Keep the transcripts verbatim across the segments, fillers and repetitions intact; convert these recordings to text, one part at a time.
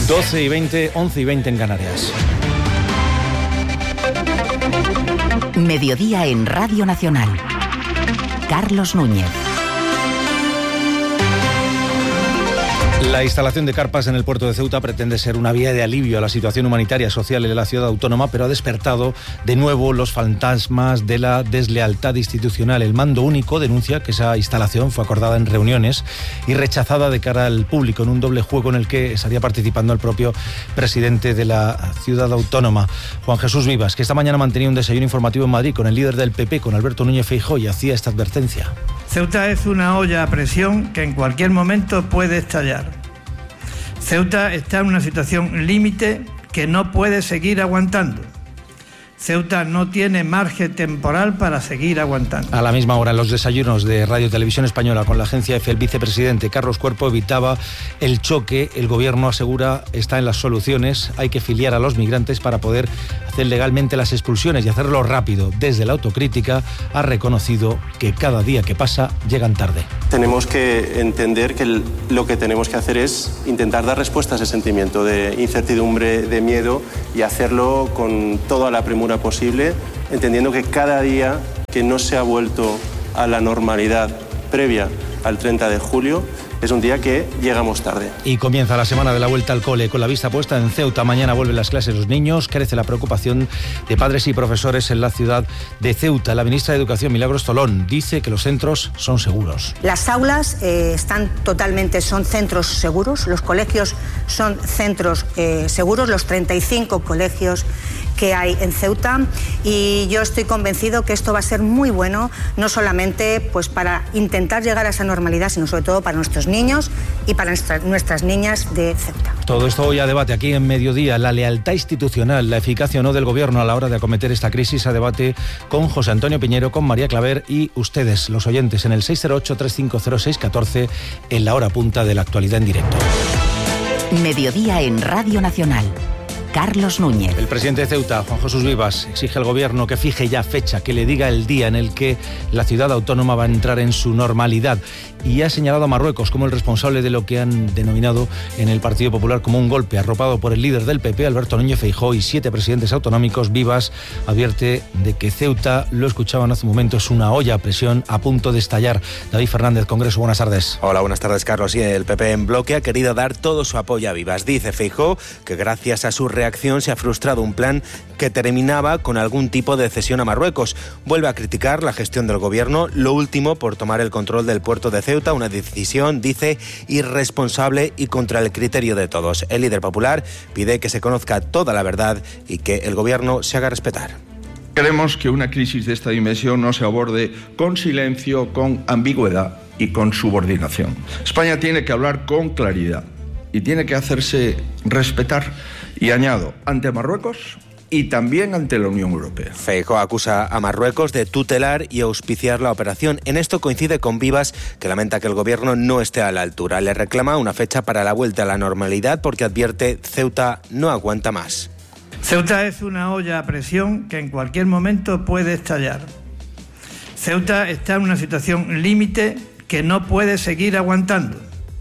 doce y veinte, once y veinte en Canarias. Mediodía en Radio Nacional. Carlos Núñez. La instalación de carpas en el puerto de Ceuta pretende ser una vía de alivio a la situación humanitaria y social de la ciudad autónoma, pero ha despertado de nuevo los fantasmas de la deslealtad institucional. El Mando Único denuncia que esa instalación fue acordada en reuniones y rechazada de cara al público en un doble juego en el que estaría participando el propio presidente de la ciudad autónoma, Juan Jesús Vivas, que esta mañana mantenía un desayuno informativo en Madrid con el líder del P P, con Alberto Núñez Feijóo, y hacía esta advertencia. Ceuta es una olla a presión que en cualquier momento puede estallar. Ceuta está en una situación límite que no puede seguir aguantando. Ceuta no tiene margen temporal para seguir aguantando. A la misma hora, en los desayunos de Radio Televisión Española con la agencia EFE, el vicepresidente Carlos Cuerpo evitaba el choque. El gobierno asegura está en las soluciones. Hay que filiar a los migrantes para poder hacer legalmente las expulsiones y hacerlo rápido. Desde la autocrítica ha reconocido que cada día que pasa llegan tarde. Tenemos que entender que lo que tenemos que hacer es intentar dar respuesta a ese sentimiento de incertidumbre, de miedo, y hacerlo con toda la premura posible, entendiendo que cada día que no se ha vuelto a la normalidad previa al treinta de julio es un día que llegamos tarde. Y comienza la semana de la vuelta al cole con la vista puesta en Ceuta. Mañana vuelven las clases los niños. Crece la preocupación de padres y profesores en la ciudad de Ceuta. La ministra de Educación, Milagros Tolón, dice que los centros son seguros. Las aulas eh, están totalmente, son centros seguros. Los colegios son centros eh, seguros. Los treinta y cinco colegios que hay en Ceuta, y yo estoy convencido que esto va a ser muy bueno, no solamente pues para intentar llegar a esa normalidad, sino sobre todo para nuestros niños y para nuestra, nuestras niñas de Ceuta. Todo esto hoy a debate aquí en Mediodía. La lealtad institucional, la eficacia o no del gobierno a la hora de acometer esta crisis, a debate con José Antonio Piñero, con María Claver y ustedes, los oyentes, en el seis cero ocho, tres cinco cero, seis uno cuatro, en la hora punta de la actualidad en directo. Mediodía en Radio Nacional. Carlos Núñez. El presidente de Ceuta, Juan Jesús Vivas, exige al gobierno que fije ya fecha, que le diga el día en el que la ciudad autónoma va a entrar en su normalidad. Y ha señalado a Marruecos como el responsable de lo que han denominado en el Partido Popular como un golpe, arropado por el líder del P P, Alberto Núñez Feijóo, y siete presidentes autonómicos. Vivas advierte de que Ceuta, lo escuchaban hace un momento, es una olla a presión a punto de estallar. David Fernández, Congreso, buenas tardes. Hola, buenas tardes, Carlos. Y el P P en bloque ha querido dar todo su apoyo a Vivas. Dice Feijóo que gracias a su reacción se ha frustrado un plan que terminaba con algún tipo de cesión a Marruecos. Vuelve a criticar la gestión del gobierno, lo último por tomar el control del puerto de Ceuta, una decisión, dice, irresponsable y contra el criterio de todos. El líder popular pide que se conozca toda la verdad y que el gobierno se haga respetar. Queremos que una crisis de esta dimensión no se aborde con silencio, con ambigüedad y con subordinación. España tiene que hablar con claridad y tiene que hacerse respetar, y añado, ante Marruecos y también ante la Unión Europea. Feijóo acusa a Marruecos de tutelar y auspiciar la operación. En esto coincide con Vivas, que lamenta que el gobierno no esté a la altura. Le reclama una fecha para la vuelta a la normalidad porque advierte Ceuta no aguanta más. Ceuta es una olla a presión que en cualquier momento puede estallar. Ceuta está en una situación límite que no puede seguir aguantando.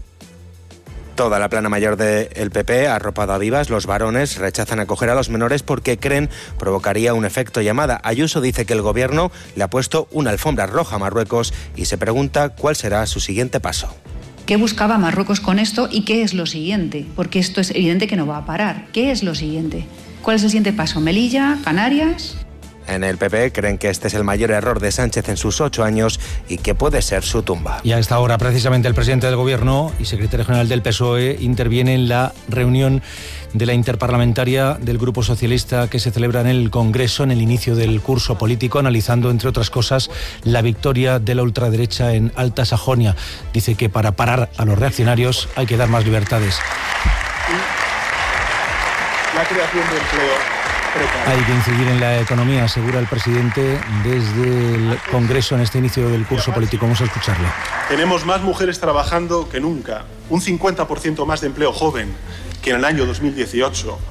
Toda la plana mayor del P P ha arropado a Vivas. Los varones rechazan acoger a los menores porque creen provocaría un efecto llamada. Ayuso dice que el gobierno le ha puesto una alfombra roja a Marruecos y se pregunta cuál será su siguiente paso. ¿Qué buscaba Marruecos con esto y qué es lo siguiente? Porque esto es evidente que no va a parar. ¿Qué es lo siguiente? ¿Cuál es el siguiente paso? ¿Melilla? ¿Canarias? En el P P creen que este es el mayor error de Sánchez en sus ocho años y que puede ser su tumba. Y a esta hora, precisamente, el presidente del Gobierno y secretario general del P S O E interviene en la reunión de la interparlamentaria del Grupo Socialista que se celebra en el Congreso en el inicio del curso político, analizando, entre otras cosas, la victoria de la ultraderecha en Alta Sajonia. Dice que para parar a los reaccionarios hay que dar más libertades. La creación de empleo. Hay que incidir en la economía, asegura el presidente desde el Congreso en este inicio del curso político. Vamos a escucharlo. Tenemos más mujeres trabajando que nunca, un cincuenta por ciento más de empleo joven que en el año dos mil dieciocho,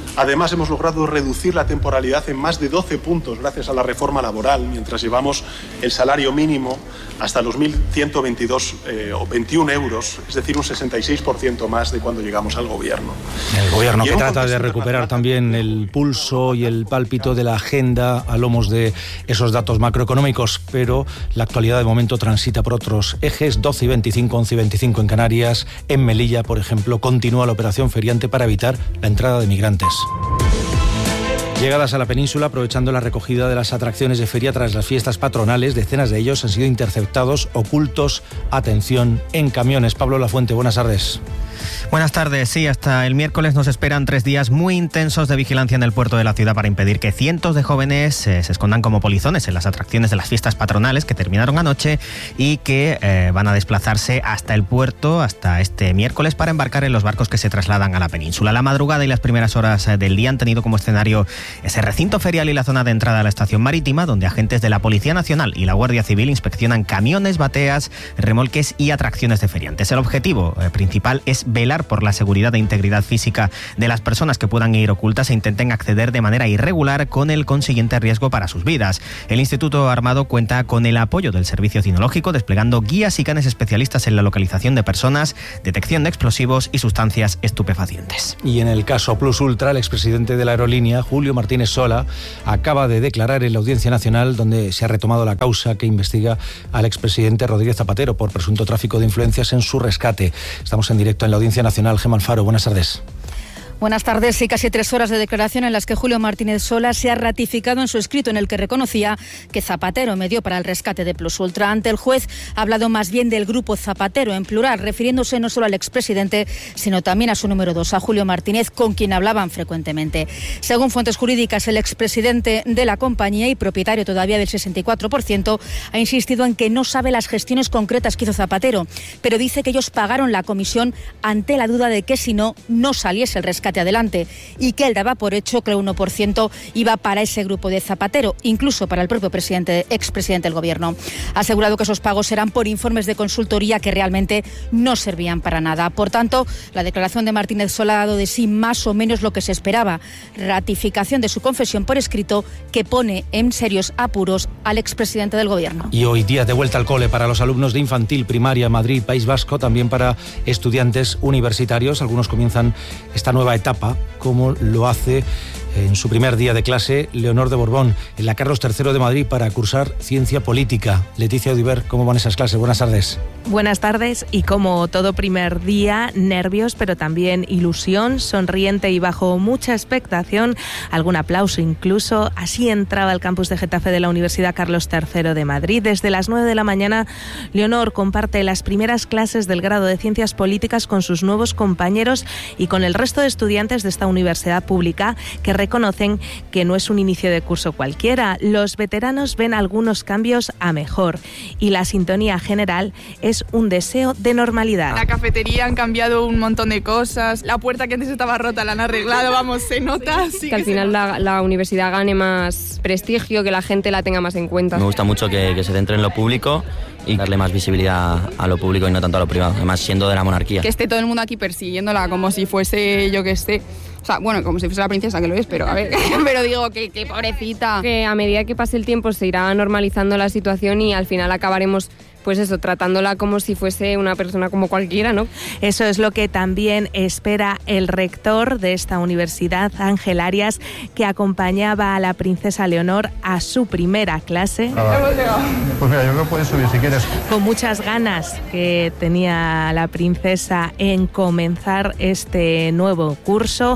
Además, hemos logrado reducir la temporalidad en más de doce puntos gracias a la reforma laboral, mientras llevamos el salario mínimo hasta los mil ciento veintidós eh, o veintiún euros, es decir, un sesenta y seis por ciento más de cuando llegamos al gobierno. El gobierno que trata de recuperar también el pulso y el pálpito de la agenda a lomos de esos datos macroeconómicos, pero la actualidad de momento transita por otros ejes. Doce y veinticinco, once y veinticinco en Canarias. En Melilla, por ejemplo, continúa la operación feriante para evitar la entrada de migrantes. Llegadas a la península, aprovechando la recogida de las atracciones de feria tras las fiestas patronales, decenas de ellos han sido interceptados, ocultos, atención, en camiones. Pablo Lafuente, buenas tardes. Buenas tardes. Sí, hasta el miércoles nos esperan tres días muy intensos de vigilancia en el puerto de la ciudad para impedir que cientos de jóvenes eh, se escondan como polizones en las atracciones de las fiestas patronales que terminaron anoche y que eh, van a desplazarse hasta el puerto, hasta este miércoles, para embarcar en los barcos que se trasladan a la península. La madrugada y las primeras horas del día han tenido como escenario ese recinto ferial y la zona de entrada a la estación marítima, donde agentes de la Policía Nacional y la Guardia Civil inspeccionan camiones, bateas, remolques y atracciones de feriantes. El objetivo eh, principal es velar por la seguridad e integridad física de las personas que puedan ir ocultas e intenten acceder de manera irregular, con el consiguiente riesgo para sus vidas. El Instituto Armado cuenta con el apoyo del Servicio Cinológico, desplegando guías y canes especialistas en la localización de personas, detección de explosivos y sustancias estupefacientes. Y en el caso Plus Ultra, el expresidente de la aerolínea, Julio Martínez Sola, acaba de declarar en la Audiencia Nacional, donde se ha retomado la causa que investiga al expresidente Rodríguez Zapatero por presunto tráfico de influencias en su rescate. Estamos en directo en la Audiencia Nacional. Gemma Alfaro, buenas tardes. Buenas tardes. Y casi tres horas de declaración en las que Julio Martínez Sola se ha ratificado en su escrito en el que reconocía que Zapatero medió para el rescate de Plus Ultra. Ante el juez ha hablado más bien del grupo Zapatero en plural, refiriéndose no solo al expresidente, sino también a su número dos, a Julio Martínez, con quien hablaban frecuentemente. Según fuentes jurídicas, el expresidente de la compañía y propietario todavía del sesenta y cuatro por ciento ha insistido en que no sabe las gestiones concretas que hizo Zapatero, pero dice que ellos pagaron la comisión ante la duda de que si no, no saliese el rescate adelante, y que él daba por hecho que el uno por ciento iba para ese grupo de Zapatero, incluso para el propio presidente, expresidente del gobierno. Ha asegurado que esos pagos eran por informes de consultoría que realmente no servían para nada. Por tanto, la declaración de Martínez Sola ha dado de sí más o menos lo que se esperaba: ratificación de su confesión por escrito que pone en serios apuros al expresidente del gobierno. Y hoy día de vuelta al cole para los alumnos de infantil, primaria, Madrid, País Vasco, también para estudiantes universitarios. Algunos comienzan esta nueva etapa, como lo hace en su primer día de clase Leonor de Borbón, en la Carlos tercero de Madrid, para cursar Ciencia Política. Leticia Odiver, ¿cómo van esas clases? Buenas tardes. Buenas tardes, y como todo primer día, nervios, pero también ilusión, sonriente y bajo mucha expectación, algún aplauso incluso. Así entraba al campus de Getafe de la Universidad Carlos tercero de Madrid. Desde las nueve de la mañana, Leonor comparte las primeras clases del grado de Ciencias Políticas con sus nuevos compañeros y con el resto de estudiantes de esta universidad pública, que reconocen que no es un inicio de curso cualquiera. Los veteranos ven algunos cambios a mejor y la sintonía general es un deseo de normalidad. La cafetería han cambiado un montón de cosas, la puerta que antes estaba rota la han arreglado, vamos, se nota. Sí, que, que al final la, la universidad gane más prestigio, que la gente la tenga más en cuenta. Me gusta mucho que, que se centre en lo público y darle más visibilidad a lo público y no tanto a lo privado, además siendo de la monarquía. Que esté todo el mundo aquí persiguiéndola como si fuese, yo que sé, o sea, bueno, como si fuese la princesa, que lo es, pero a ver, pero digo que, que pobrecita. Que a medida que pase el tiempo se irá normalizando la situación y al final acabaremos, pues eso, tratándola como si fuese una persona como cualquiera, ¿no? Eso es lo que también espera el rector de esta universidad, Ángel Arias, que acompañaba a la princesa Leonor a su primera clase. Ah, pues mira, yo creo que puedes subir si quieres. Con muchas ganas que tenía la princesa en comenzar este nuevo curso,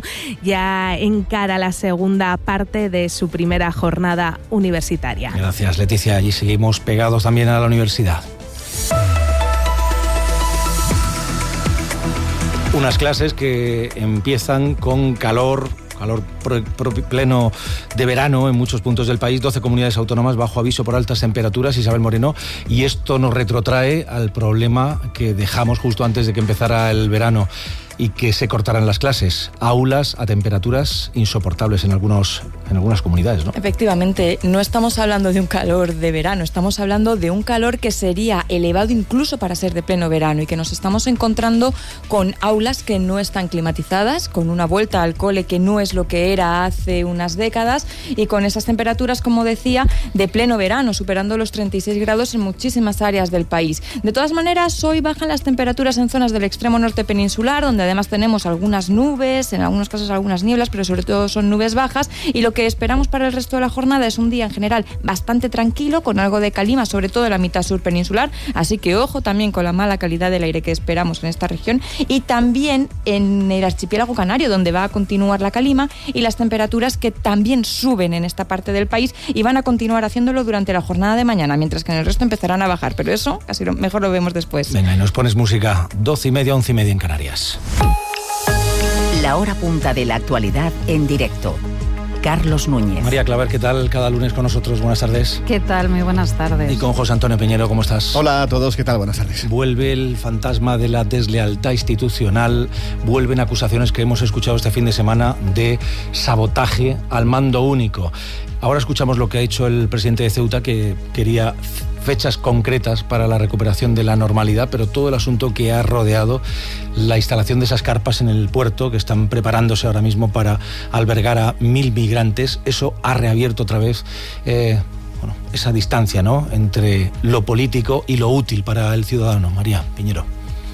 ya encara la segunda parte de su primera jornada universitaria. Gracias, Leticia. Y seguimos pegados también a la universidad. Unas clases que empiezan con calor, calor pleno de verano en muchos puntos del país, doce comunidades autónomas bajo aviso por altas temperaturas, Isabel Moreno, y esto nos retrotrae al problema que dejamos justo antes de que empezara el verano. y que se cortaran las clases. Aulas a temperaturas insoportables en, algunos, en algunas comunidades, ¿no? Efectivamente, no estamos hablando de un calor de verano, estamos hablando de un calor que sería elevado incluso para ser de pleno verano y que nos estamos encontrando con aulas que no están climatizadas, con una vuelta al cole que no es lo que era hace unas décadas y con esas temperaturas, como decía, de pleno verano, superando los treinta y seis grados en muchísimas áreas del país. De todas maneras, hoy bajan las temperaturas en zonas del extremo norte peninsular, donde además tenemos algunas nubes, en algunos casos algunas nieblas, pero sobre todo son nubes bajas, y lo que esperamos para el resto de la jornada es un día en general bastante tranquilo, con algo de calima, sobre todo en la mitad sur peninsular, así que ojo también con la mala calidad del aire que esperamos en esta región, y también en el archipiélago canario, donde va a continuar la calima y las temperaturas que también suben en esta parte del país y van a continuar haciéndolo durante la jornada de mañana, mientras que en el resto empezarán a bajar, pero eso casi lo, mejor lo vemos después. Venga, y nos pones música, doce y media, once y media en Canarias. La hora punta de la actualidad en directo. Carlos Núñez. María Claver, ¿qué tal? Cada lunes con nosotros, buenas tardes. ¿Qué tal? Muy buenas tardes. Y con José Antonio Peñero, ¿cómo estás? Hola a todos, ¿qué tal? Buenas tardes. Vuelve el fantasma de la deslealtad institucional, vuelven acusaciones que hemos escuchado este fin de semana de sabotaje al mando único. Ahora escuchamos lo que ha hecho el presidente de Ceuta, que quería fechas concretas para la recuperación de la normalidad, pero todo el asunto que ha rodeado la instalación de esas carpas en el puerto, que están preparándose ahora mismo para albergar a mil migrantes, eso ha reabierto otra vez eh, bueno, esa distancia, ¿no?, entre lo político y lo útil para el ciudadano. María Piñero.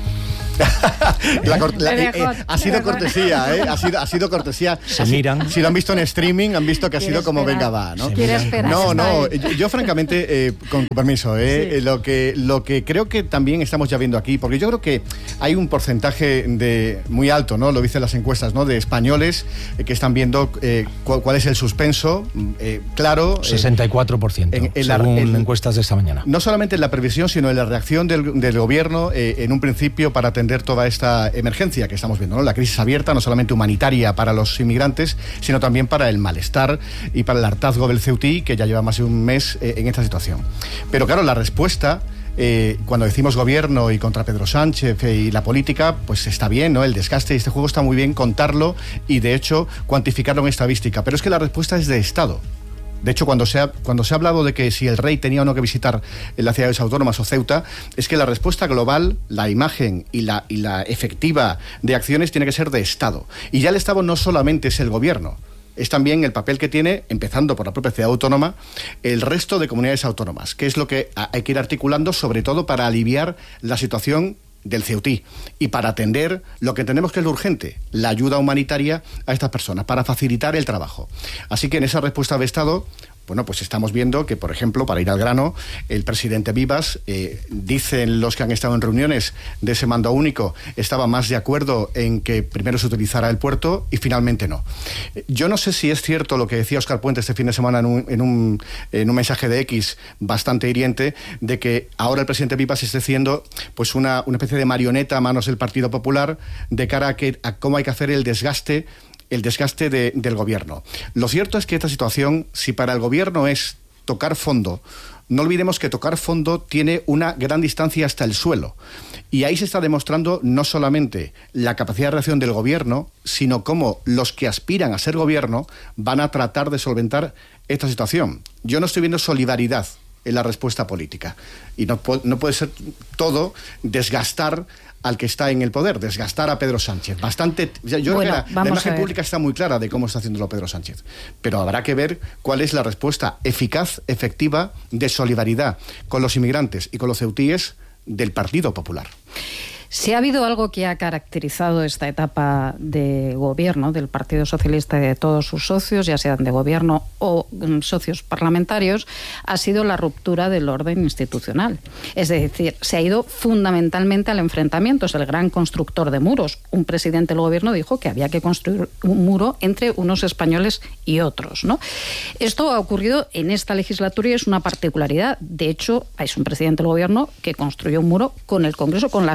La la, eh, eh, ha sido cortesía, ¿eh? Ha sido, ha sido cortesía. Se miran. Si lo han visto en streaming, han visto que ha sido como venga va, ¿no? Quiere esperar. No, no, yo, yo francamente, eh, con permiso, eh, sí. lo, que, lo que creo que también estamos ya viendo aquí, porque yo creo que hay un porcentaje de muy alto, ¿no? Lo dicen las encuestas, ¿no?, de españoles eh, que están viendo eh, cuál, cuál es el suspenso, eh, claro. sesenta y cuatro por ciento, en, en según la, en, encuestas de esta mañana. No solamente en la previsión, sino en la reacción del, del gobierno eh, en un principio para atender toda esta emergencia que estamos viendo, ¿no? La crisis abierta, no solamente humanitaria para los inmigrantes, sino también para el malestar y para el hartazgo del ceutí, que ya lleva más de un mes eh, en esta situación. Pero claro, la respuesta, eh, cuando decimos gobierno y contra Pedro Sánchez eh, y la política, pues está bien, ¿no? El desgaste de este juego está muy bien contarlo y, de hecho, cuantificarlo en estadística. Pero es que la respuesta es de Estado. De hecho, cuando se, ha, cuando se ha hablado de que si el rey tenía o no que visitar las ciudades autónomas o Ceuta, es que la respuesta global, la imagen y la, y la efectiva de acciones tiene que ser de Estado. Y ya el Estado no solamente es el gobierno, es también el papel que tiene, empezando por la propia ciudad autónoma, el resto de comunidades autónomas, que es lo que hay que ir articulando, sobre todo para aliviar la situación del ceutí y para atender lo que tenemos que es lo urgente, la ayuda humanitaria a estas personas, para facilitar el trabajo. Así que en esa respuesta de Estado, bueno, pues estamos viendo que, por ejemplo, para ir al grano, el presidente Vivas, eh, dicen los que han estado en reuniones de ese mando único, estaba más de acuerdo en que primero se utilizara el puerto y finalmente no. Yo no sé si es cierto lo que decía Óscar Puente este fin de semana en un, en un, en un mensaje de X bastante hiriente, de que ahora el presidente Vivas esté siendo pues una, una especie de marioneta a manos del Partido Popular de cara a, que, a cómo hay que hacer el desgaste el desgaste de, del gobierno. Lo cierto es que esta situación, si para el gobierno es tocar fondo, no olvidemos que tocar fondo tiene una gran distancia hasta el suelo. Y ahí se está demostrando no solamente la capacidad de reacción del gobierno, sino cómo los que aspiran a ser gobierno van a tratar de solventar esta situación. Yo no estoy viendo solidaridad en la respuesta política. Y no, no puede ser todo desgastar al que está en el poder, desgastar a Pedro Sánchez. Bastante. Yo bueno, creo que la, la imagen pública está muy clara de cómo está haciéndolo Pedro Sánchez. Pero habrá que ver cuál es la respuesta eficaz, efectiva, de solidaridad con los inmigrantes y con los ceutíes del Partido Popular. Si ha habido algo que ha caracterizado esta etapa de gobierno del Partido Socialista y de todos sus socios, ya sean de gobierno o um, socios parlamentarios, ha sido la ruptura del orden institucional. Es decir, se ha ido fundamentalmente al enfrentamiento. Es el gran constructor de muros. Un presidente del gobierno dijo que había que construir un muro entre unos españoles y otros, ¿no? Esto ha ocurrido en esta legislatura y es una particularidad. De hecho, es un presidente del gobierno que construyó un muro con el Congreso, con las Cortes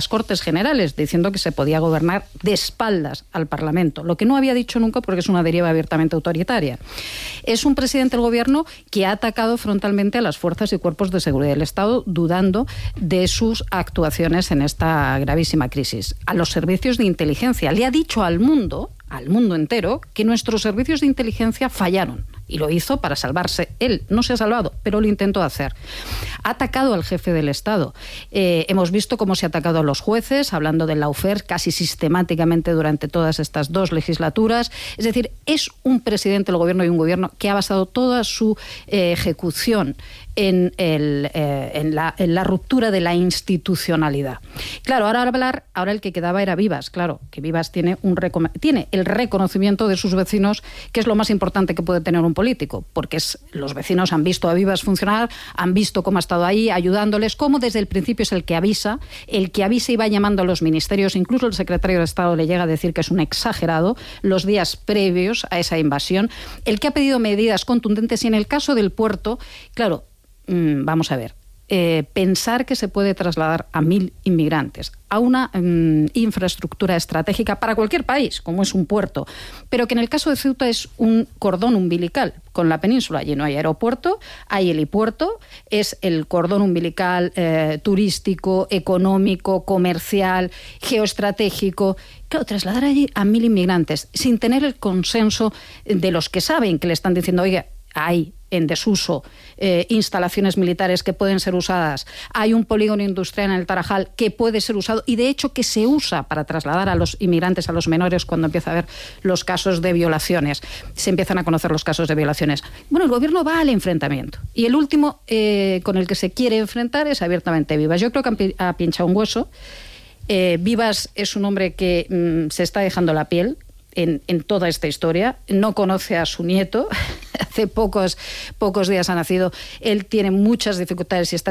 Generales, diciendo que se podía gobernar de espaldas al Parlamento, lo que no había dicho nunca porque es una deriva abiertamente autoritaria. Es un presidente del Gobierno que ha atacado frontalmente a las fuerzas y cuerpos de seguridad del Estado, dudando de sus actuaciones en esta gravísima crisis. A los servicios de inteligencia le ha dicho al mundo, al mundo entero, que nuestros servicios de inteligencia fallaron. Y lo hizo para salvarse. Él no se ha salvado, pero lo intentó hacer. Ha atacado al jefe del Estado. Eh, hemos visto cómo se ha atacado a los jueces, hablando del lawfare casi sistemáticamente durante todas estas dos legislaturas. Es decir, es un presidente del Gobierno y un Gobierno que ha basado toda su eh, ejecución en, el, eh, en, la, en la ruptura de la institucionalidad. Claro, ahora hablar, ahora el que quedaba era Vivas. Claro, que Vivas tiene, un tiene el reconocimiento de sus vecinos, que es lo más importante que puede tener un político, porque es, los vecinos han visto a Vivas funcionar, han visto cómo ha estado ahí ayudándoles, cómo desde el principio es el que avisa, el que avisa y va llamando a los ministerios, incluso el secretario de Estado le llega a decir que es un exagerado los días previos a esa invasión, el que ha pedido medidas contundentes. Y en el caso del puerto, claro, mmm, vamos a ver, Eh, pensar que se puede trasladar a mil inmigrantes a una um, infraestructura estratégica para cualquier país, como es un puerto, pero que en el caso de Ceuta es un cordón umbilical con la península. Allí no hay aeropuerto, hay helipuerto, es el cordón umbilical eh, turístico, económico, comercial, geoestratégico. Claro, trasladar allí a mil inmigrantes sin tener el consenso de los que saben, que le están diciendo, oiga, hay en desuso eh, instalaciones militares que pueden ser usadas, hay un polígono industrial en el Tarajal que puede ser usado y de hecho que se usa para trasladar a los inmigrantes, a los menores, cuando empieza a haber los casos de violaciones, se empiezan a conocer los casos de violaciones. Bueno, el Gobierno va al enfrentamiento y el último eh, con el que se quiere enfrentar es abiertamente Vivas. Yo creo que ha pinchado un hueso. eh, Vivas es un hombre que mm, se está dejando la piel En, en toda esta historia, no conoce a su nieto, hace pocos, pocos días ha nacido, él tiene muchas dificultades y está